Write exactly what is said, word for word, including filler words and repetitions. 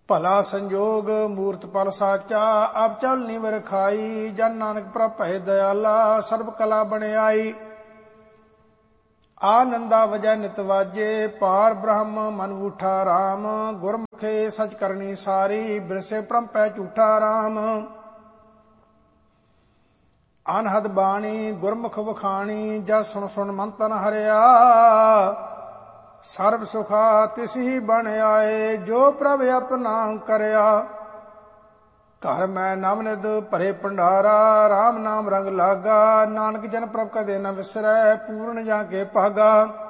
ਭਲਾ ਸੰਜੋਗ ਮੂਰਤ ਪਲ ਸਾਚਾ, ਅਬ ਚਲ ਨਿਵਰ ਖਾਈ। ਜਨ ਨਾਨਕ ਪ੍ਰਭ ਭੈ ਦਇਆਲਾ, ਸਰਬ ਕਲਾ ਬਣਾਈ। ਆਨੰਦਾ ਵਜੈ ਨਿਤ ਵਾਜੇ, ਪਾਰ ਬ੍ਰਹਮ ਮਨ ਊਠਾ ਰਾਮ। ਗੁਰਮੁਖੇ ਸਚ ਕਰਨੀ ਸਾਰੀ, ਬਿਰਸੇ ਭ੍ਰਮ ਪੈ ਝੂਠਾ ਰਾਮ। ਅਨਹਦ ਬਾਣੀ ਗੁਰਮੁਖ ਵਖਾਣੀ, ਜਸ ਸੁਣ ਸੁਣ ਮਨ ਤਨ ਹਰਿਆ। ਸਰਬ ਸੁਖਾ ਤਿਸੀ ਬਣ ਆਏ, ਜੋ ਪ੍ਰਭ ਆਪਣਾ ਕਰਿਆ। ਘਰ ਮੈਂ ਨਵਨਿਧ ਭਰੇ ਭੰਡਾਰਾ, ਰਾਮ ਨਾਮ ਰੰਗ ਲਾਗਾ। ਨਾਨਕ ਜਨ ਪ੍ਰਭ ਕਦੇ ਨ ਵਿਸਰੈ, ਪੂਰਨ ਜਾ ਕੇ ਭਾਗਾ।